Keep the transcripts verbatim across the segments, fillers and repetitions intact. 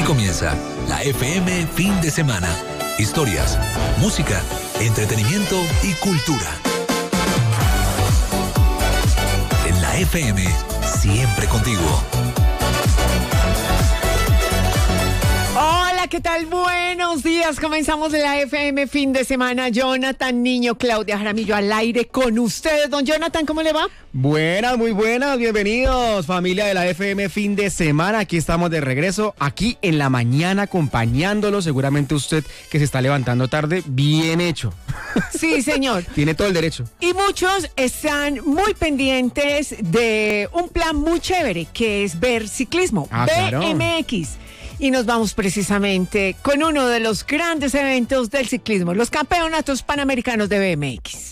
comienza la F M Fin de Semana. Historias, música, entretenimiento y cultura. En la F M, siempre contigo. Hola, ¿qué tal? Buenos días. Comenzamos la F M Fin de Semana. Jonathan Niño, Claudia Jaramillo al aire con ustedes. Don Jonathan, ¿cómo le va? Buenas, muy buenas. Bienvenidos, familia de la F M Fin de Semana. Aquí estamos de regreso, aquí en la mañana, acompañándolo. Seguramente usted que se está levantando tarde, bien hecho. Sí, señor. Tiene todo el derecho. Y muchos están muy pendientes de un plan muy chévere, que es ver ciclismo. Ah, claro. B M X. Y nos vamos precisamente con uno de los grandes eventos del ciclismo, los campeonatos panamericanos de B M X.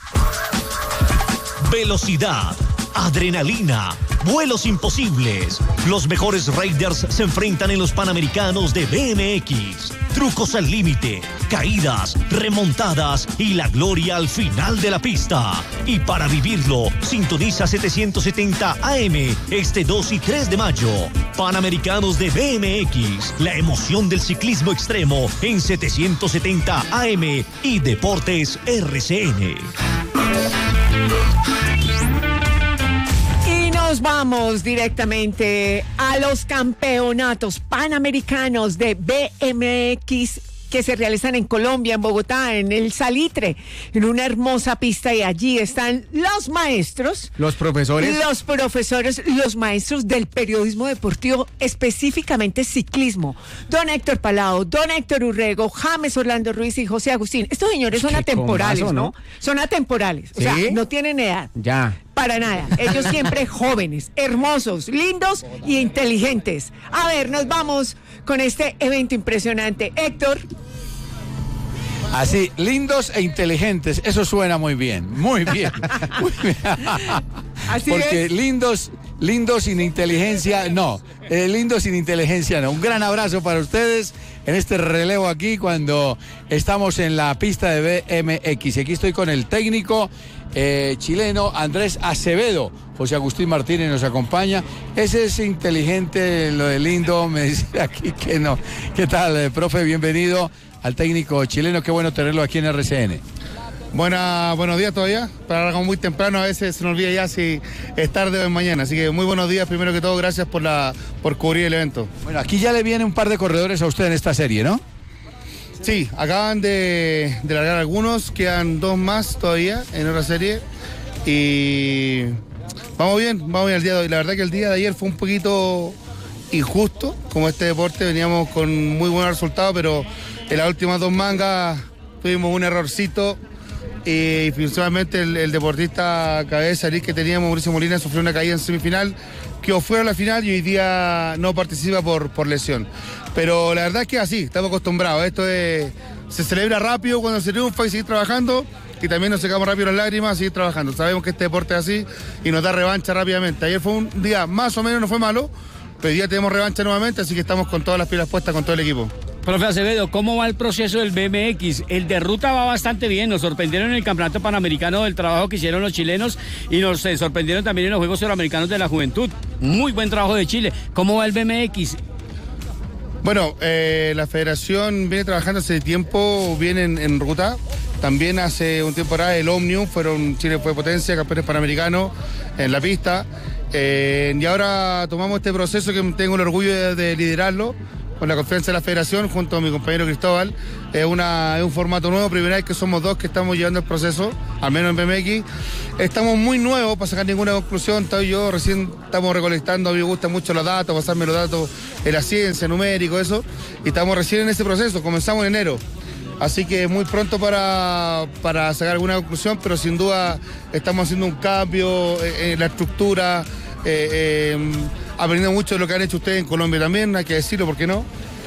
Velocidad, adrenalina, vuelos imposibles. Los mejores riders se enfrentan en los Panamericanos de B M X. Trucos al límite, caídas, remontadas y la gloria al final de la pista. Y para vivirlo, sintoniza setecientos setenta A M este dos y tres de mayo. Panamericanos de B M X, la emoción del ciclismo extremo en setecientos setenta A M y Deportes R C N. Y nos vamos directamente a los campeonatos panamericanos de B M X que se realizan en Colombia, en Bogotá, en el Salitre, en una hermosa pista, y allí están los maestros, los profesores, los profesores, los maestros del periodismo deportivo, específicamente ciclismo. Don Héctor Palao, don Héctor Urrego, James Orlando Ruiz y José Agustín. Estos señores son Qué atemporales, comazo, ¿no? ¿no? Son atemporales, o ¿Sí? sea, no tienen edad. Ya. Para nada, ellos siempre jóvenes, hermosos, lindos y inteligentes. A ver, nos vamos con este evento impresionante. Héctor. Así, lindos e inteligentes, eso suena muy bien, muy bien. Muy bien. Así Porque es. lindos, lindos sin inteligencia, no. Eh, lindos sin inteligencia, no. Un gran abrazo para ustedes en este relevo aquí cuando estamos en la pista de B M X. Aquí estoy con el técnico eh, chileno Andrés Acevedo. José Agustín Martínez nos acompaña. Ese es inteligente, lo de lindo, me dice aquí que no. ¿Qué tal, eh, profe? Bienvenido al técnico chileno. Qué bueno tenerlo aquí en R C N. Buena, buenos días todavía, para algo muy temprano, a veces se nos olvida ya si es tarde o es mañana, así que muy buenos días, primero que todo, gracias por la por cubrir el evento. Bueno, aquí ya le viene un par de corredores a usted en esta serie, ¿no? Sí, acaban de, de largar algunos, quedan dos más todavía en otra serie y vamos bien, vamos bien el día de hoy. La verdad que el día de ayer fue un poquito injusto, como este deporte veníamos con muy buenos resultados, pero en las últimas dos mangas tuvimos un errorcito. Y principalmente el, el deportista cabeza que teníamos, Mauricio Molina, sufrió una caída en semifinal, quedó fuera de la final y hoy día no participa por, por lesión. Pero la verdad es que así, estamos acostumbrados. Esto es, se celebra rápido cuando se triunfa y seguir trabajando, y también nos secamos rápido las lágrimas y seguir trabajando. Sabemos que este deporte es así y nos da revancha rápidamente. Ayer fue un día más o menos, no fue malo, pero hoy día tenemos revancha nuevamente, así que estamos con todas las pilas puestas con todo el equipo. Profe Acevedo, ¿cómo va el proceso del B M X? El de ruta va bastante bien, nos sorprendieron en el Campeonato Panamericano del trabajo que hicieron los chilenos y nos eh, sorprendieron también en los Juegos Suramericanos de la Juventud. Muy buen trabajo de Chile. ¿Cómo va el B M X? Bueno, eh, la federación viene trabajando hace tiempo, viene en, en ruta. También hace un tiempo atrás el Omnium, fueron, Chile fue potencia, campeones panamericanos en la pista. Eh, y ahora tomamos este proceso que tengo el orgullo de, de liderarlo, con la confianza de la federación, junto a mi compañero Cristóbal. Es, una, es un formato nuevo, primera vez que somos dos que estamos llevando el proceso, al menos en B M X. Estamos muy nuevos para sacar ninguna conclusión, tal yo recién estamos recolectando, a mí me gustan mucho los datos, pasarme los datos en la ciencia, numérico, eso, y estamos recién en ese proceso, comenzamos en enero. Así que muy pronto para, para sacar alguna conclusión, pero sin duda estamos haciendo un cambio en la estructura, eh, eh, aprendiendo mucho de lo que han hecho ustedes en Colombia también, hay que decirlo, ¿por qué no?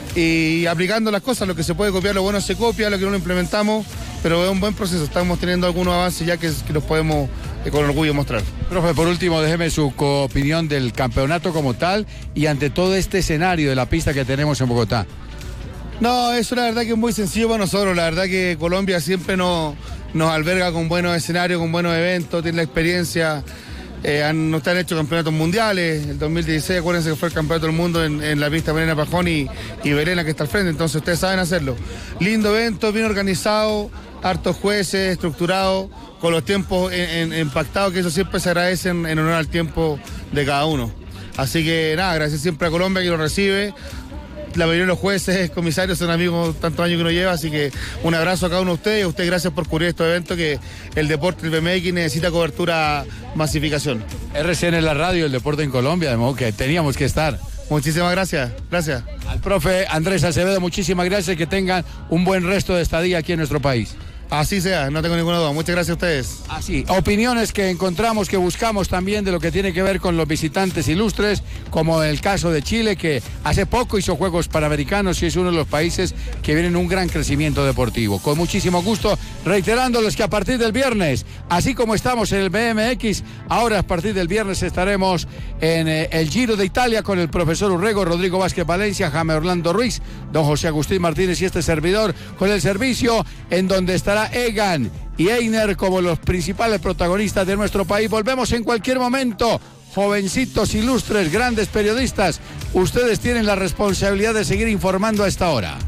Y aplicando las cosas, lo que se puede copiar, lo bueno se copia, lo que no lo implementamos, pero es un buen proceso, estamos teniendo algunos avances ya que, que los podemos eh, con orgullo mostrar. Profe, por último, déjeme su opinión del campeonato como tal y ante todo este escenario de la pista que tenemos en Bogotá. No, eso la verdad que es muy sencillo para nosotros, la verdad que Colombia siempre nos, nos alberga con buenos escenarios, con buenos eventos, tiene la experiencia. Eh, han, ustedes han hecho campeonatos mundiales, el dos mil dieciséis, acuérdense que fue el campeonato del mundo en, en la pista Verena Pajón y, y Verena que está al frente, entonces ustedes saben hacerlo. Lindo evento, bien organizado, hartos jueces, estructurado, con los tiempos en, en, impactados, que eso siempre se agradece en, en honor al tiempo de cada uno. Así que nada, gracias siempre a Colombia que lo recibe. La mayoría de los jueces, comisarios son amigos tantos años que uno lleva, así que un abrazo a cada uno de ustedes y a ustedes gracias por cubrir estos eventos que el deporte, el B M X necesita cobertura, masificación. R C N es la radio, el deporte en Colombia, de modo que teníamos que estar. Muchísimas gracias, gracias. Al profe Andrés Acevedo, muchísimas gracias y que tengan un buen resto de estadía aquí en nuestro país. Así sea, no tengo ninguna duda. Muchas gracias a ustedes. Así, opiniones que encontramos, que buscamos también de lo que tiene que ver con los visitantes ilustres, como el caso de Chile, que hace poco hizo Juegos Panamericanos y es uno de los países que viene en un gran crecimiento deportivo. Con muchísimo gusto, reiterándoles que a partir del viernes, así como estamos en el B M X, ahora a partir del viernes estaremos en eh, el Giro de Italia con el profesor Urrego, Rodrigo Vázquez Valencia, Jaime Orlando Ruiz, don José Agustín Martínez y este servidor con el servicio en donde estará Egan y Einer como los principales protagonistas de nuestro país. Volvemos en cualquier momento. Jovencitos, ilustres, grandes periodistas, ustedes tienen la responsabilidad de seguir informando a esta hora.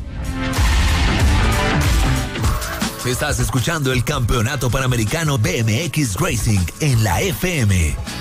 Estás escuchando el Campeonato Panamericano B M X Racing en la F M.